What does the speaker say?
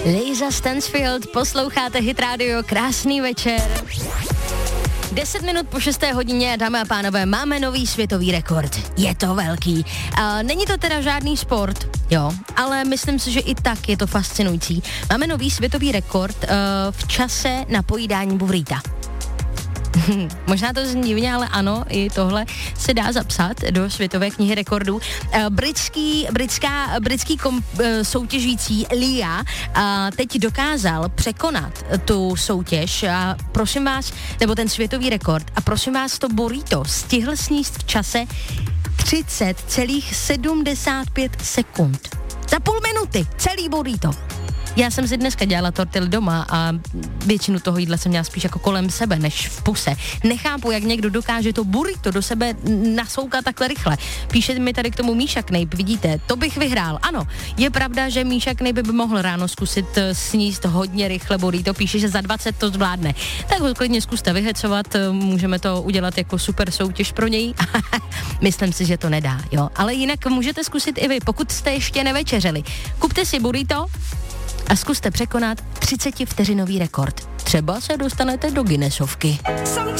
Lisa Stansfield, posloucháte Hit Radio, krásný večer. 10 minut po 6. hodině, dámy a pánové, máme nový světový rekord. Je to velký. Není to teda žádný sport, jo, ale myslím si, že i tak je to fascinující. Máme nový světový rekord v čase na pojídání burrita. Možná to zní divně, ale ano, i tohle se dá zapsat do světové knihy rekordů. Britský soutěžící Lia teď dokázal překonat tu soutěž a prosím vás, nebo ten světový rekord, a prosím vás, to burrito stihl sníst v čase 30,75 sekund. Za půl minuty celý burrito. Já jsem si dneska dělala tortily doma a většinu toho jídla jsem měla spíš jako kolem sebe, než v puse. Nechápu, jak někdo dokáže to burrito do sebe nasoukat takhle rychle. Píše mi tady k tomu Míša Knejp, vidíte, to bych vyhrál. Ano, je pravda, že Míša Knejp by mohl ráno zkusit sníst hodně rychle burrito, píše, že za 20 to zvládne. Tak ho klidně zkuste vyhecovat, můžeme to udělat jako super soutěž pro něj. Myslím si, že to nedá, jo. Ale jinak můžete zkusit i vy, pokud jste ještě nevečeřeli. Kupte si burrito a zkuste překonat 30 vteřinový rekord. Třeba se dostanete do Guinnessovky.